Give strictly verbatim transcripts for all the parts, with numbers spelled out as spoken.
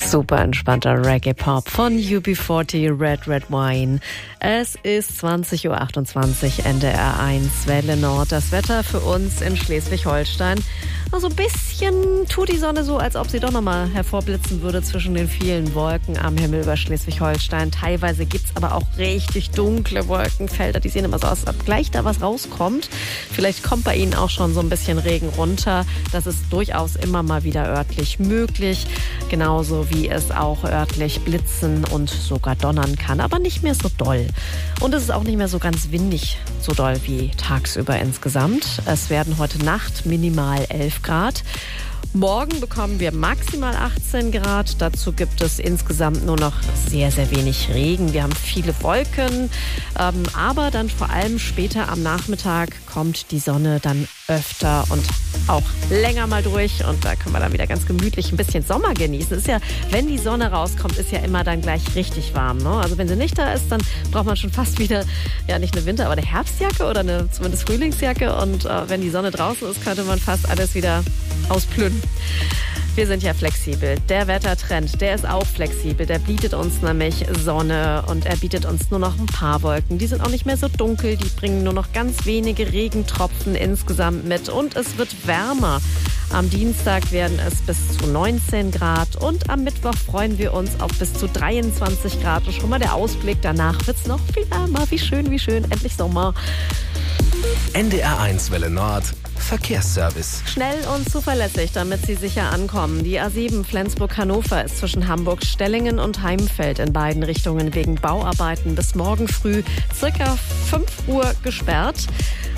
Super entspannter Reggae-Pop von U B vierzig, Red Red Wine. Es ist zwanzig Uhr achtundzwanzig, N D R eins, Welle Nord. Das Wetter für uns in Schleswig-Holstein. Also ein bisschen tut die Sonne so, als ob sie doch nochmal hervorblitzen würde zwischen den vielen Wolken am Himmel über Schleswig-Holstein. Teilweise gibt's aber auch richtig dunkle Wolkenfelder. Die sehen immer so aus, als ob gleich da was rauskommt. Vielleicht kommt bei Ihnen auch schon so ein bisschen Regen runter. Das ist durchaus immer mal wieder örtlich möglich. Genauso wie es auch örtlich blitzen und sogar donnern kann. Aber nicht mehr so doll. Und es ist auch nicht mehr so ganz windig, so doll wie tagsüber insgesamt. Es werden heute Nacht minimal elf Grad. Morgen bekommen wir maximal achtzehn Grad. Dazu gibt es insgesamt nur noch sehr, sehr wenig Regen. Wir haben viele Wolken, ähm, aber dann vor allem später am Nachmittag kommt die Sonne dann öfter und auch länger mal durch. Und da können wir dann wieder ganz gemütlich ein bisschen Sommer genießen. Es ist ja, wenn die Sonne rauskommt, ist ja immer dann gleich richtig warm, ne? Also wenn sie nicht da ist, dann braucht man schon fast wieder, ja nicht eine Winter-, aber eine Herbstjacke oder eine zumindest Frühlingsjacke. Und äh, wenn die Sonne draußen ist, könnte man fast alles wieder ausplündern. Wir sind ja flexibel. Der Wettertrend, der ist auch flexibel. Der bietet uns nämlich Sonne und er bietet uns nur noch ein paar Wolken. Die sind auch nicht mehr so dunkel, die bringen nur noch ganz wenige Regentropfen insgesamt mit und es wird wärmer. Am Dienstag werden es bis zu neunzehn Grad und am Mittwoch freuen wir uns auf bis zu dreiundzwanzig Grad. Und schon mal der Ausblick, danach wird es noch viel wärmer. Wie schön, wie schön, endlich Sommer. N D R eins Welle Nord Verkehrsservice. Schnell und zuverlässig, damit Sie sicher ankommen. Die A sieben Flensburg-Hannover ist zwischen Hamburg-Stellingen und Heimfeld in beiden Richtungen wegen Bauarbeiten bis morgen früh circa fünf Uhr gesperrt.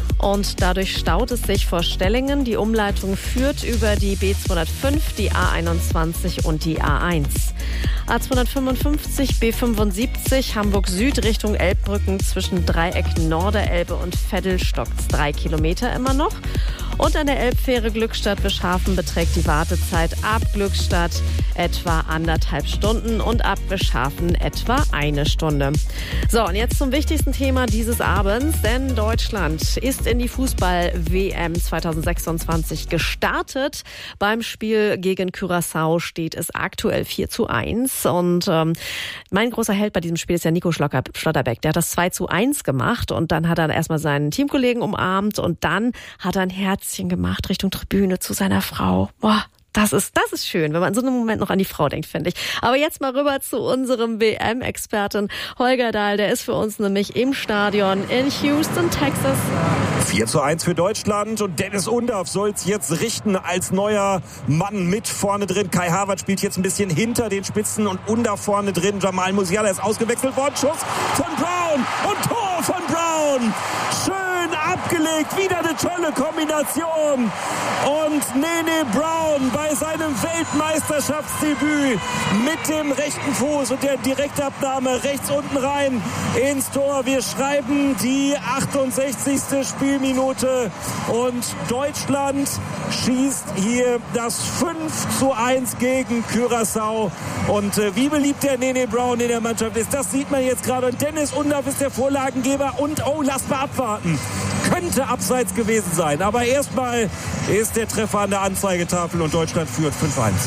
Und dadurch staut es sich vor Stellingen. Die Umleitung führt über die B zweihundertfünf, die A einundzwanzig und die A eins. A zweihundertfünfundfünfzig, B fünfundsiebzig, Hamburg Süd Richtung Elbbrücken zwischen Dreieck Norderelbe und Veddel stockt's drei Kilometer immer noch. Und an der Elbfähre Glückstadt-Wischhafen beträgt die Wartezeit ab Glückstadt etwa anderthalb Stunden und ab Wischhafen etwa eine Stunde. So, und jetzt zum wichtigsten Thema dieses Abends, denn Deutschland ist in die Fußball-W M zweitausendsechsundzwanzig gestartet. Beim Spiel gegen Curaçao steht es aktuell vier zu eins und ähm, mein großer Held bei diesem Spiel ist ja Nico Schlocker, Schlotterbeck. Der hat das zwei zu eins gemacht und dann hat er erstmal seinen Teamkollegen umarmt und dann hat er ein Herzchen gemacht Richtung Tribüne zu seiner Frau. Boah. Das ist, das ist schön, wenn man in so einem Moment noch an die Frau denkt, finde ich. Aber jetzt mal rüber zu unserem W M-Experten Holger Dahl. Der ist für uns nämlich im Stadion in Houston, Texas. vier zu eins für Deutschland und Dennis Undaff soll es jetzt richten als neuer Mann mit vorne drin. Kai Havertz spielt jetzt ein bisschen hinter den Spitzen und Undaff vorne drin. Jamal Musiala ist ausgewechselt worden. Schuss von Brown und Tor von Brown. Schön abgelegt, wieder eine tolle Kombination. Und Nene Brown bei seinem Weltmeisterschaftsdebüt mit dem rechten Fuß und der Direktabnahme rechts unten rein ins Tor. Wir schreiben die achtundsechzigste Spielminute und Deutschland schießt hier das fünf zu eins gegen Curaçao. Und äh, wie beliebt der Nene Brown in der Mannschaft ist, das sieht man jetzt gerade. Und Dennis Undaff ist der Vorlagengeber und oh, lasst mal abwarten. Könnte abseits gewesen sein. Aber erstmal ist der Treffer an der Anzeigetafel und Deutschland führt fünf eins.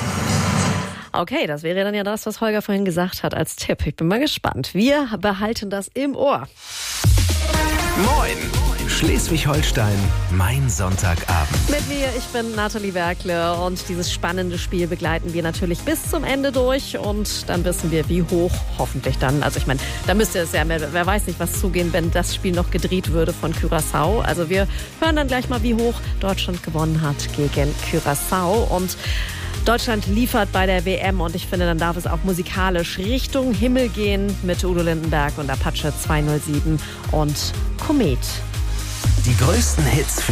Okay, das wäre dann ja das, was Holger vorhin gesagt hat als Tipp. Ich bin mal gespannt. Wir behalten das im Ohr. Moin! Schleswig-Holstein, mein Sonntagabend. Mit mir, ich bin Nathalie Werkle und dieses spannende Spiel begleiten wir natürlich bis zum Ende durch und dann wissen wir, wie hoch hoffentlich dann, also ich meine, da müsste es ja, wer weiß nicht, was zugehen, wenn das Spiel noch gedreht würde von Curaçao. Also wir hören dann gleich mal, wie hoch Deutschland gewonnen hat gegen Curaçao und Deutschland liefert bei der W M und ich finde, dann darf es auch musikalisch Richtung Himmel gehen mit Udo Lindenberg und Apache zweihundertsieben und Komet. Die größten Hits für